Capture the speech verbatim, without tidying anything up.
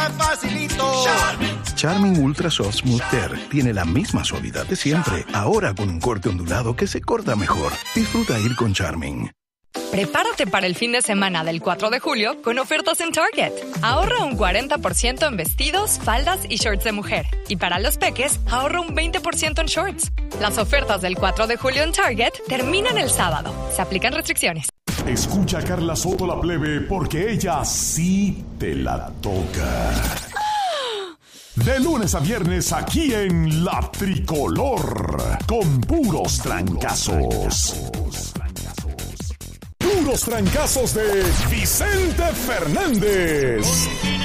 Facilito. Charmin. Charmin Ultra Soft Smooth Tear tiene la misma suavidad de siempre, ahora con un corte ondulado que se corta mejor. Disfruta ir con Charmin. Prepárate para el fin de semana del cuatro de julio con ofertas en Target. Ahorra un cuarenta por ciento en vestidos, faldas y shorts de mujer. Y para los peques, ahorra un veinte por ciento en shorts. Las ofertas del cuatro de julio en Target terminan el sábado. Se aplican restricciones. Escucha a Carla Soto la plebe porque ella sí te la toca. De lunes a viernes aquí en La Tricolor con puros trancazos. Puros trancazos de Vicente Fernández.